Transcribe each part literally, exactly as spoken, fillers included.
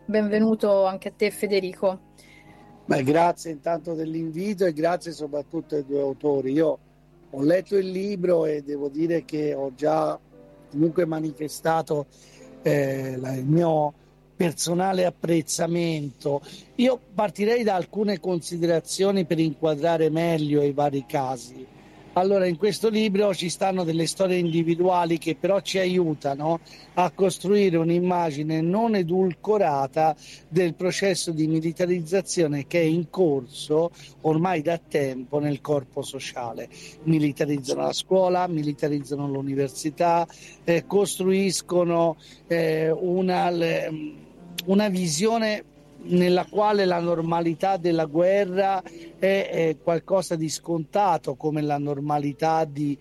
Benvenuto anche a te Federico. Beh, grazie intanto dell'invito e grazie soprattutto ai due autori. Io ho letto il libro e devo dire che ho già comunque manifestato eh, la- il mio personale apprezzamento. Io partirei da alcune considerazioni per inquadrare meglio i vari casi. Allora, in questo libro ci stanno delle storie individuali che però ci aiutano a costruire un'immagine non edulcorata del processo di militarizzazione che è in corso ormai da tempo nel corpo sociale. Militarizzano la scuola, militarizzano l'università, eh, costruiscono eh, una, una visione nella quale la normalità della guerra è, è qualcosa di scontato, come la normalità di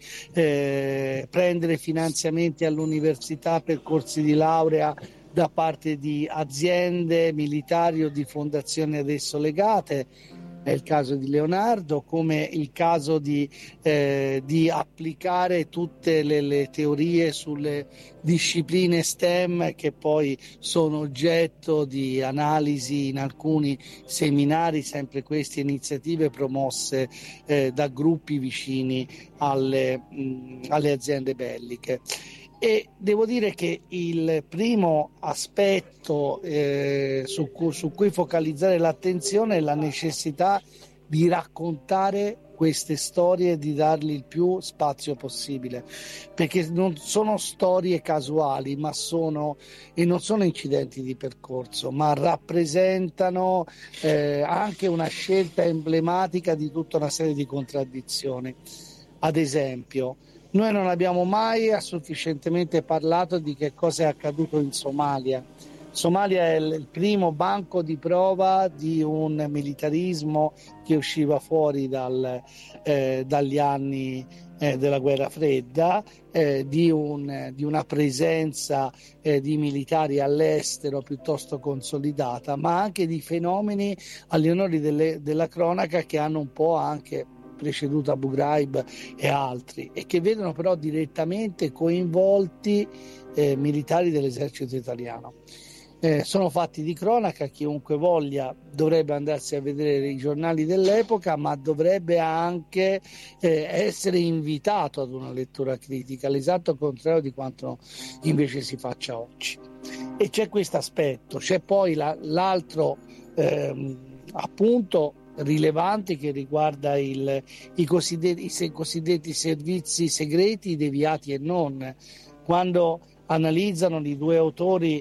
eh, prendere finanziamenti all'università per corsi di laurea da parte di aziende militari o di fondazioni ad esso legate. È il caso di Leonardo, come il caso di, eh, di applicare tutte le, le teorie sulle discipline STEM che poi sono oggetto di analisi in alcuni seminari, sempre queste iniziative promosse eh, da gruppi vicini alle, mh, alle aziende belliche. E devo dire che il primo aspetto eh, su, cui, su cui focalizzare l'attenzione è la necessità di raccontare queste storie e di dargli il più spazio possibile, perché non sono storie casuali, ma sono e non sono incidenti di percorso, ma rappresentano eh, anche una scelta emblematica di tutta una serie di contraddizioni. Ad esempio, noi non abbiamo mai sufficientemente parlato di che cosa è accaduto in Somalia. Somalia è il primo banco di prova di un militarismo che usciva fuori dal, eh, dagli anni eh, della guerra fredda, eh, di, un, di una presenza eh, di militari all'estero piuttosto consolidata, ma anche di fenomeni agli onori delle, della cronaca che hanno un po' anche preceduto Abu Ghraib e altri, e che vedono però direttamente coinvolti eh, militari dell'esercito italiano. Eh, sono fatti di cronaca, chiunque voglia dovrebbe andarsi a vedere i giornali dell'epoca, ma dovrebbe anche eh, essere invitato ad una lettura critica, l'esatto contrario di quanto invece si faccia oggi. E c'è questo aspetto, c'è poi la, l'altro ehm, appunto rilevante che riguarda il, i, cosiddetti, i cosiddetti servizi segreti deviati e non. Quando analizzano i due autori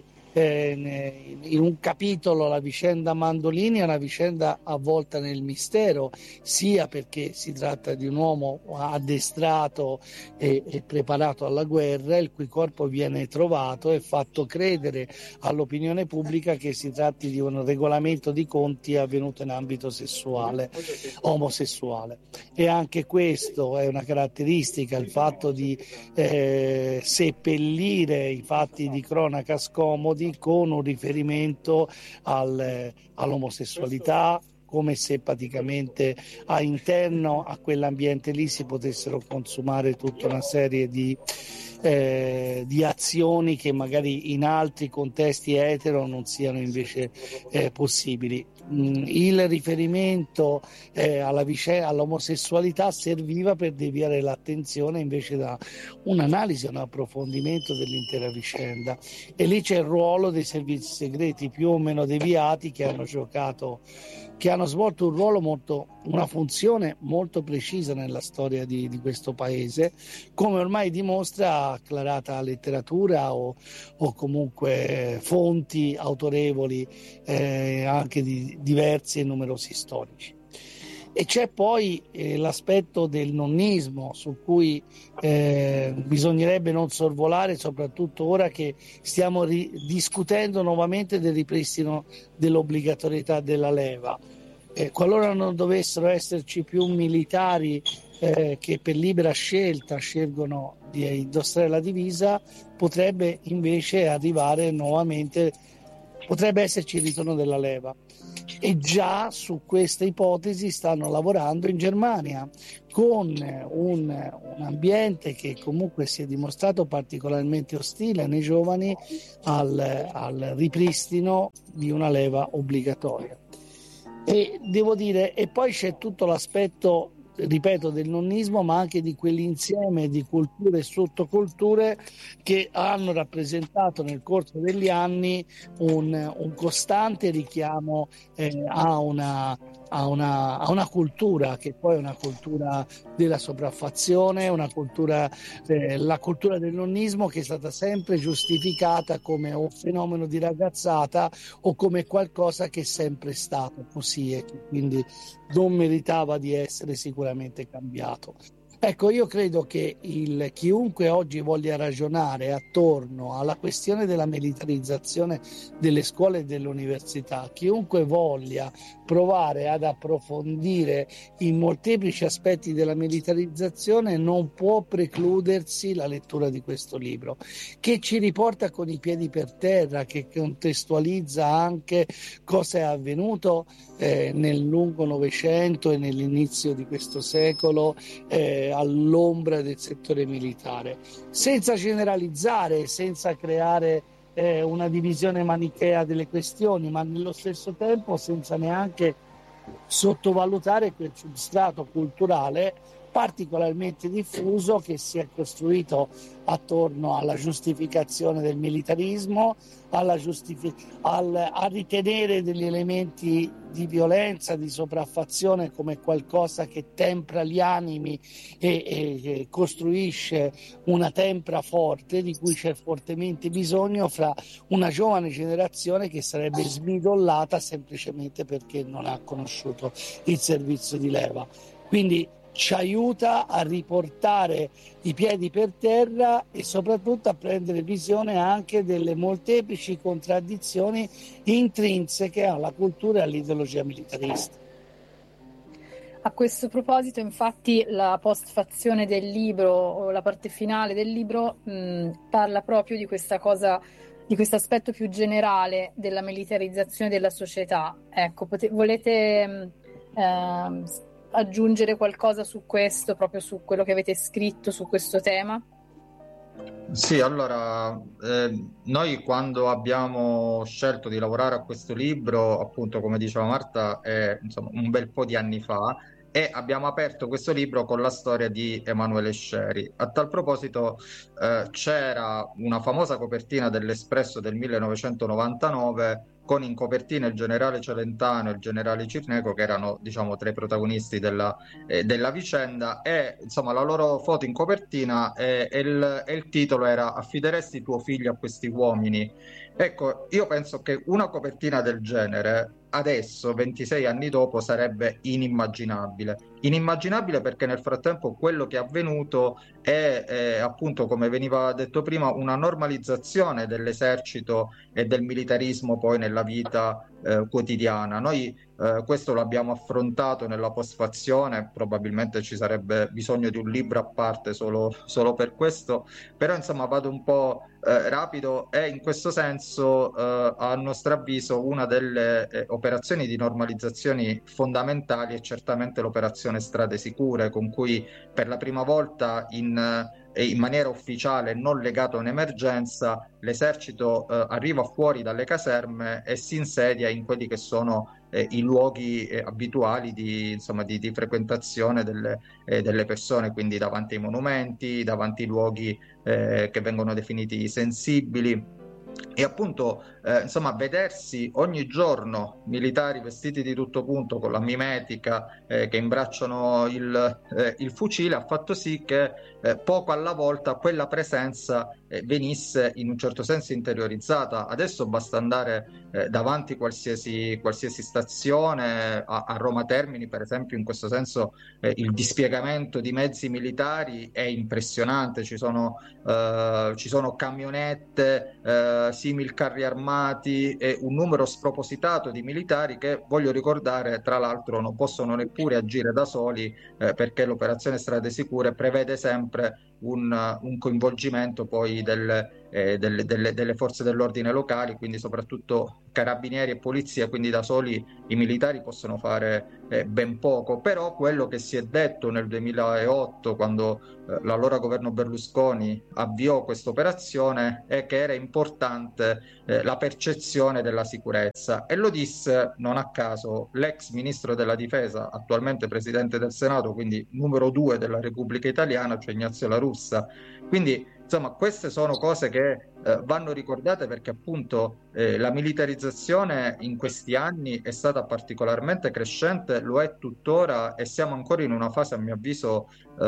eh, in un capitolo la vicenda Mandolini è una vicenda avvolta nel mistero, sia perché si tratta di un uomo addestrato e, e preparato alla guerra, il cui corpo viene trovato e fatto credere all'opinione pubblica che si tratti di un regolamento di conti avvenuto in ambito sessuale, omosessuale. E anche questo è una caratteristica, il fatto di eh, seppellire i fatti di cronaca scomodi con un riferimento al, all'omosessualità, come se praticamente all'interno a quell'ambiente lì si potessero consumare tutta una serie di, eh, di azioni che magari in altri contesti etero non siano invece eh, possibili. Il riferimento eh, alla vicenda, all'omosessualità serviva per deviare l'attenzione invece da un'analisi, un approfondimento dell'intera vicenda, e lì c'è il ruolo dei servizi segreti più o meno deviati che hanno giocato, che hanno svolto un ruolo molto, una funzione molto precisa nella storia di, di questo paese, come ormai dimostra acclarata letteratura o, o comunque fonti autorevoli eh, anche di diversi e numerosi storici. E c'è poi eh, l'aspetto del nonnismo su cui eh, bisognerebbe non sorvolare, soprattutto ora che stiamo ri- discutendo nuovamente del ripristino dell'obbligatorietà della leva. Eh, qualora non dovessero esserci più militari eh, che per libera scelta scelgono di indossare la divisa, potrebbe invece arrivare nuovamente potrebbe esserci il ritorno della leva. E già su questa ipotesi stanno lavorando in Germania, con un, un ambiente che comunque si è dimostrato particolarmente ostile nei giovani al, al ripristino di una leva obbligatoria. E devo dire, e poi c'è tutto l'aspetto, ripeto, del nonnismo, ma anche di quell'insieme di culture e sottoculture che hanno rappresentato nel corso degli anni un, un costante richiamo eh, a, una, a, una, a una cultura che poi è una cultura della sopraffazione, una cultura, eh, la cultura del nonnismo, che è stata sempre giustificata come un fenomeno di ragazzata o come qualcosa che è sempre stato così e che quindi non meritava di essere sicuramente cambiato. Ecco, io credo che il, chiunque oggi voglia ragionare attorno alla questione della militarizzazione delle scuole e delle università, chiunque voglia provare ad approfondire i molteplici aspetti della militarizzazione, non può precludersi la lettura di questo libro, che ci riporta con i piedi per terra, che contestualizza anche cosa è avvenuto eh, nel lungo Novecento e nell'inizio di questo secolo eh, all'ombra del settore militare, senza generalizzare, senza creare eh, una divisione manichea delle questioni, ma nello stesso tempo senza neanche sottovalutare quel substrato culturale particolarmente diffuso che si è costruito attorno alla giustificazione del militarismo, alla giustifi- al, a ritenere degli elementi di violenza, di sopraffazione come qualcosa che tempra gli animi e, e, e costruisce una tempra forte di cui c'è fortemente bisogno fra una giovane generazione che sarebbe smidollata semplicemente perché non ha conosciuto il servizio di leva. Quindi ci aiuta a riportare i piedi per terra e soprattutto a prendere visione anche delle molteplici contraddizioni intrinseche alla cultura e all'ideologia militarista. A questo proposito, infatti, la postfazione del libro o la parte finale del libro mh, parla proprio di questa cosa, di questo aspetto più generale della militarizzazione della società. Ecco, pote- volete mh, ehm, aggiungere qualcosa su questo, proprio su quello che avete scritto su questo tema? Sì, allora, eh, noi quando abbiamo scelto di lavorare a questo libro, appunto, come diceva Marta, è, insomma, un bel po' di anni fa, e abbiamo aperto questo libro con la storia di Emanuele Scieri. A tal proposito, eh, c'era una famosa copertina dell'Espresso del millenovecentonovantanove con in copertina il generale Celentano e il generale Cirneco, che erano, diciamo, tra i protagonisti della eh, della vicenda, e insomma la loro foto in copertina eh, e, il, e il titolo era "Affideresti tuo figlio a questi uomini?". Ecco, io penso che una copertina del genere adesso, ventisei anni dopo, sarebbe inimmaginabile. Inimmaginabile perché nel frattempo quello che è avvenuto è, è appunto, come veniva detto prima, una normalizzazione dell'esercito e del militarismo poi nella vita eh, quotidiana. Noi eh, questo l'abbiamo affrontato nella postfazione, probabilmente ci sarebbe bisogno di un libro a parte solo, solo per questo, però insomma vado un po' eh, rapido, e in questo senso eh, a nostro avviso una delle eh, operazioni di normalizzazione fondamentali è certamente l'operazione Strade Sicure, con cui per la prima volta in e in maniera ufficiale, non legato a un'emergenza, l'esercito eh, arriva fuori dalle caserme e si insedia in quelli che sono eh, i luoghi eh, abituali di, insomma, di, di frequentazione delle, eh, delle persone, quindi davanti ai monumenti, davanti ai luoghi eh, che vengono definiti sensibili. E appunto, eh, insomma, vedersi ogni giorno militari vestiti di tutto punto con la mimetica eh, che imbracciano il, eh, il fucile ha fatto sì che eh, poco alla volta quella presenza eh, venisse in un certo senso interiorizzata. Adesso basta andare eh, davanti qualsiasi, qualsiasi stazione, a, a Roma Termini per esempio, in questo senso eh, il dispiegamento di mezzi militari è impressionante, ci sono, eh, ci sono camionette, eh, simil carri armati e un numero spropositato di militari che, voglio ricordare, tra l'altro non possono neppure agire da soli eh, perché l'operazione Strade Sicure prevede sempre un, un coinvolgimento poi del, eh, delle, delle, delle forze dell'ordine locali, quindi soprattutto carabinieri e polizia, quindi da soli i militari possono fare eh, ben poco. Però quello che si è detto nel duemilaotto, quando eh, l'allora governo Berlusconi avviò questa operazione, è che era importante eh, la percezione della sicurezza, e lo disse non a caso l'ex ministro della difesa, attualmente presidente del Senato, quindi numero due della Repubblica Italiana, cioè Ignazio La Russa. Quindi insomma queste sono cose che eh, vanno ricordate, perché appunto eh, la militarizzazione in questi anni è stata particolarmente crescente, lo è tuttora, e siamo ancora in una fase, a mio avviso,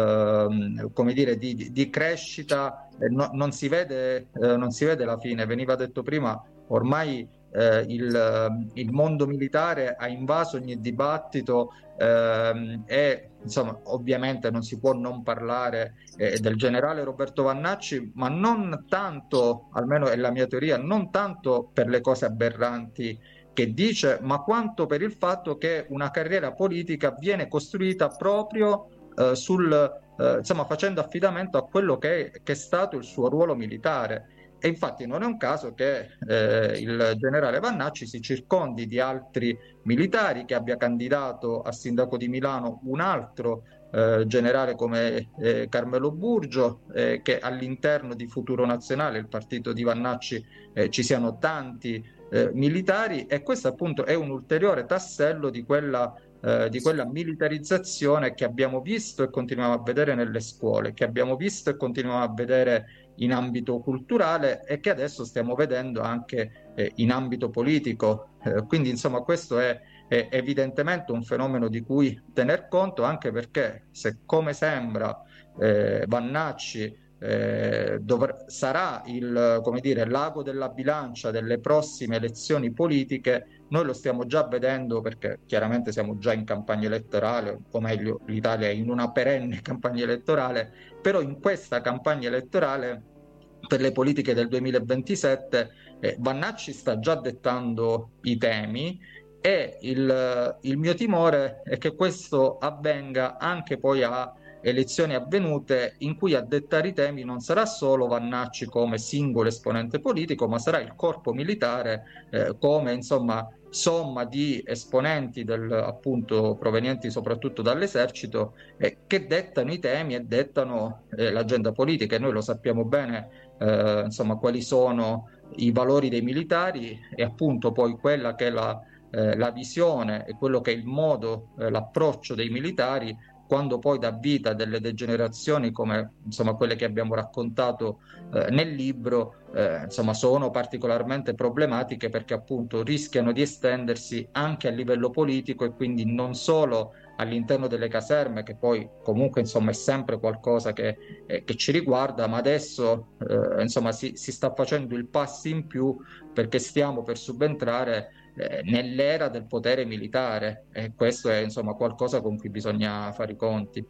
ehm, come dire, di, di, di crescita. Eh, no, non si vede, eh, non si vede la fine. Veniva detto prima, ormai eh, il, il mondo militare ha invaso ogni dibattito, ehm, e insomma ovviamente non si può non parlare eh, del generale Roberto Vannacci, ma non tanto, almeno è la mia teoria, non tanto per le cose aberranti che dice, ma quanto per il fatto che una carriera politica viene costruita proprio eh, sul, eh, insomma, facendo affidamento a quello che è, che è stato il suo ruolo militare. E infatti non è un caso che eh, il generale Vannacci si circondi di altri militari, che abbia candidato a sindaco di Milano un altro eh, generale come eh, Carmelo Burgio, eh, che all'interno di Futuro Nazionale, il partito di Vannacci, eh, ci siano tanti eh, militari, e questo appunto è un ulteriore tassello di quella, eh, di quella militarizzazione che abbiamo visto e continuiamo a vedere nelle scuole, che abbiamo visto e continuiamo a vedere in ambito culturale, e che adesso stiamo vedendo anche eh, in ambito politico. Eh, quindi insomma questo è, è evidentemente un fenomeno di cui tener conto, anche perché se, come sembra, eh, Vannacci eh, dovr- sarà il, come dire, l'ago della bilancia delle prossime elezioni politiche, noi lo stiamo già vedendo, perché chiaramente siamo già in campagna elettorale, o meglio l'Italia è in una perenne campagna elettorale, però in questa campagna elettorale per le politiche del duemilaventisette eh, Vannacci sta già dettando i temi, e il, il mio timore è che questo avvenga anche poi a elezioni avvenute, in cui a dettare i temi non sarà solo Vannacci come singolo esponente politico, ma sarà il corpo militare eh, come insomma somma di esponenti del, appunto provenienti soprattutto dall'esercito, eh, che dettano i temi e dettano eh, l'agenda politica. E noi lo sappiamo bene, eh, insomma, quali sono i valori dei militari, e appunto poi quella che è la, eh, la visione e quello che è il modo, eh, l'approccio dei militari, quando poi dà vita a delle degenerazioni come insomma quelle che abbiamo raccontato eh, nel libro, eh, insomma sono particolarmente problematiche, perché appunto rischiano di estendersi anche a livello politico, e quindi non solo all'interno delle caserme, che poi comunque insomma è sempre qualcosa che, eh, che ci riguarda, ma adesso eh, insomma si, si sta facendo il passo in più, perché stiamo per subentrare eh, nell'era del potere militare, e questo è insomma qualcosa con cui bisogna fare i conti.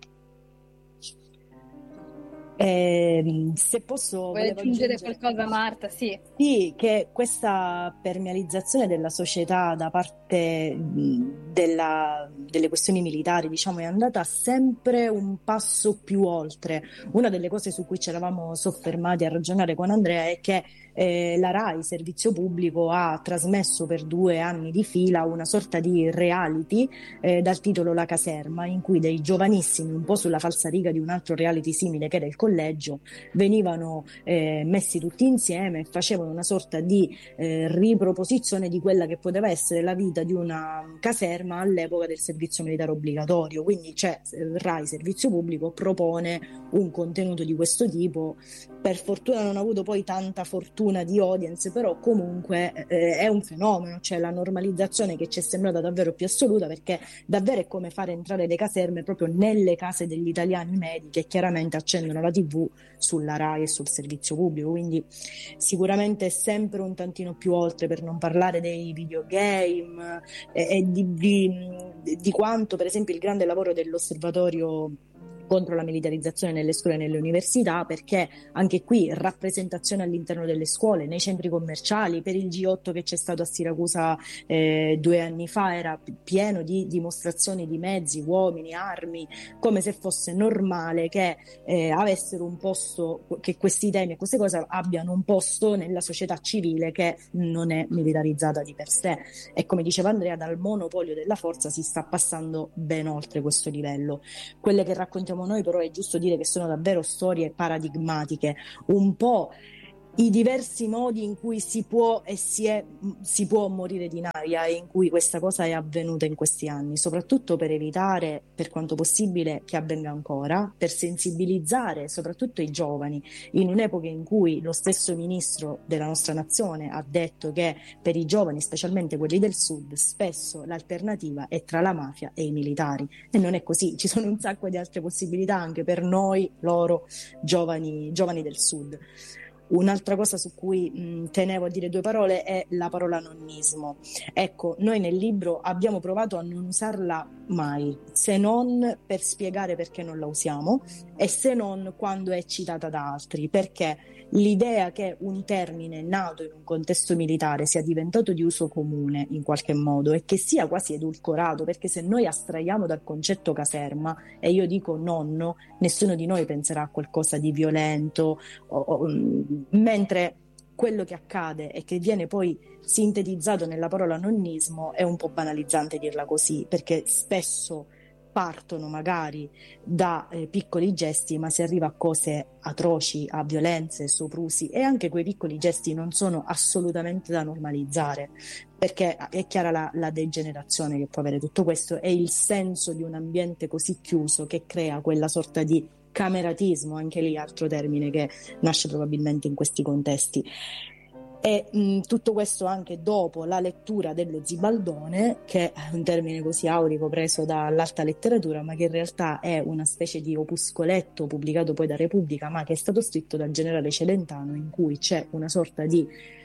Eh, se posso, Vuoi volevo aggiungere aggiungere qualcosa, Marta? Sì. sì, che questa permealizzazione della società da parte mh, della- delle questioni militari, diciamo, è andata sempre un passo più oltre. Una delle cose su cui ci eravamo soffermati a ragionare con Andrea è che eh, la RAI, servizio pubblico, ha trasmesso per due anni di fila una sorta di reality eh, dal titolo La Caserma, in cui dei giovanissimi, un po' sulla falsariga di un altro reality simile che era Il Collegio, venivano eh, messi tutti insieme e facevano una sorta di eh, riproposizione di quella che poteva essere la vita di una caserma all'epoca del servizio militare obbligatorio. Quindi c'è eh, RAI, servizio pubblico, propone un contenuto di questo tipo. Per fortuna non ha avuto poi tanta fortuna di audience, però comunque eh, è un fenomeno, cioè la normalizzazione che ci è sembrata davvero più assoluta, perché davvero è come fare entrare le caserme proprio nelle case degli italiani medi, che chiaramente accendono la tivù sulla RAI e sul servizio pubblico. Quindi sicuramente è sempre un tantino più oltre, per non parlare dei videogame e, e di, di, di quanto per esempio il grande lavoro dell'osservatorio contro la militarizzazione nelle scuole e nelle università, perché anche qui rappresentazione all'interno delle scuole, nei centri commerciali. Per il G otto che c'è stato a Siracusa eh, due anni fa era pieno di dimostrazioni di mezzi, uomini, armi, come se fosse normale che eh, avessero un posto, che questi temi e queste cose abbiano un posto nella società civile che non è militarizzata di per sé. E come diceva Andrea, dal monopolio della forza si sta passando ben oltre questo livello. Quelle che raccontiamo noi però è giusto dire che sono davvero storie paradigmatiche, un po' i diversi modi in cui si può e si, è, si può morire di naia, e in cui questa cosa è avvenuta in questi anni, soprattutto per evitare, per quanto possibile, che avvenga ancora, per sensibilizzare soprattutto i giovani, in un'epoca in cui lo stesso ministro della nostra nazione ha detto che per i giovani, specialmente quelli del sud, spesso l'alternativa è tra la mafia e i militari, e non è così, ci sono un sacco di altre possibilità anche per noi, loro, giovani, giovani del sud. Un'altra cosa su cui mh, tenevo a dire due parole è la parola nonnismo. Ecco, noi nel libro abbiamo provato a non usarla mai, se non per spiegare perché non la usiamo e se non quando è citata da altri, perché l'idea che un termine nato in un contesto militare sia diventato di uso comune in qualche modo e che sia quasi edulcorato, perché se noi astraiamo dal concetto caserma e io dico nonno, nessuno di noi penserà a qualcosa di violento, o, o, mentre quello che accade e che viene poi sintetizzato nella parola nonnismo è un po' banalizzante dirla così, perché spesso partono magari da eh, piccoli gesti, ma si arriva a cose atroci, a violenze, soprusi, e anche quei piccoli gesti non sono assolutamente da normalizzare, perché è chiara la, la degenerazione che può avere tutto questo e il senso di un ambiente così chiuso che crea quella sorta di cameratismo, anche lì altro termine che nasce probabilmente in questi contesti. E mh, tutto questo anche dopo la lettura dello Zibaldone, che è un termine così aurico preso dall'alta letteratura, ma che in realtà è una specie di opuscoletto pubblicato poi da Repubblica, ma che è stato scritto dal generale Celentano, in cui c'è una sorta di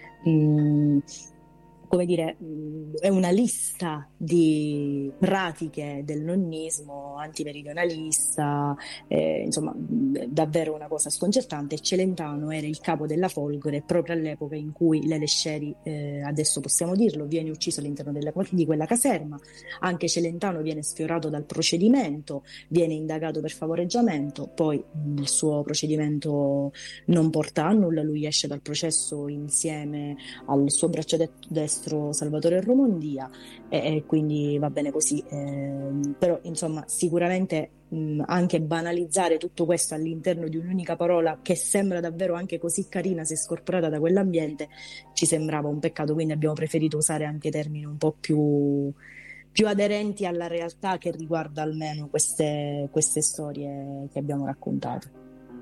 mh, come dire, è una lista di pratiche del nonnismo antimeridionalista, eh, insomma, davvero una cosa sconcertante. Celentano era il capo della Folgore proprio all'epoca in cui Lele Scieri, eh, adesso possiamo dirlo, viene ucciso all'interno della, di quella caserma. Anche Celentano viene sfiorato dal procedimento, viene indagato per favoreggiamento, poi il suo procedimento non porta a nulla, lui esce dal processo insieme al suo braccio de- destro Salvatore Romondia e, e quindi va bene così, eh, però insomma sicuramente mh, anche banalizzare tutto questo all'interno di un'unica parola che sembra davvero anche così carina se scorporata da quell'ambiente ci sembrava un peccato, quindi abbiamo preferito usare anche termini un po' più, più aderenti alla realtà che riguarda almeno queste, queste storie che abbiamo raccontato.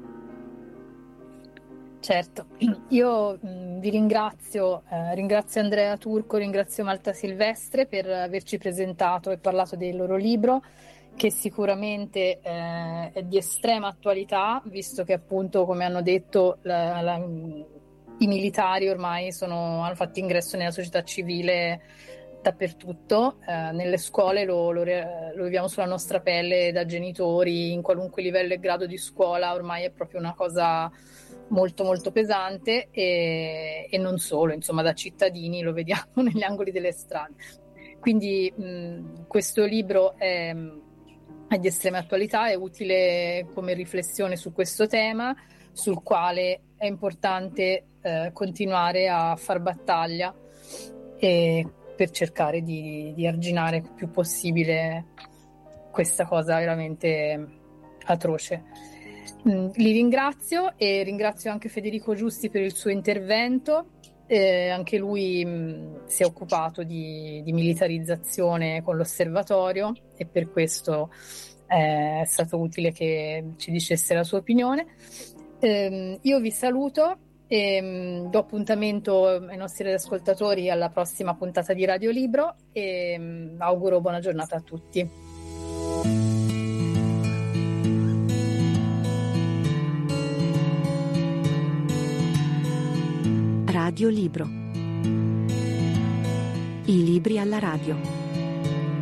Certo, io mh, vi ringrazio, eh, ringrazio Andrea Turco, ringrazio Malta Silvestre per averci presentato e parlato del loro libro, che sicuramente eh, è di estrema attualità, visto che appunto, come hanno detto, la, la, i militari ormai sono, hanno fatto ingresso nella società civile dappertutto, eh, nelle scuole lo, lo, lo viviamo sulla nostra pelle da genitori, in qualunque livello e grado di scuola, ormai è proprio una cosa molto molto pesante e, e non solo, insomma da cittadini lo vediamo negli angoli delle strade. Quindi mh, questo libro è, è di estrema attualità, è utile come riflessione su questo tema, sul quale è importante eh, continuare a far battaglia e per cercare di, di arginare il più possibile questa cosa veramente atroce. Li ringrazio e ringrazio anche Federico Giusti per il suo intervento, eh, anche lui mh, si è occupato di, di militarizzazione con l'osservatorio e per questo eh, è stato utile che ci dicesse la sua opinione. Eh, io vi saluto e mh, do appuntamento ai nostri ascoltatori alla prossima puntata di Radio Libro e mh, auguro buona giornata a tutti. Radio Libro. I libri alla radio.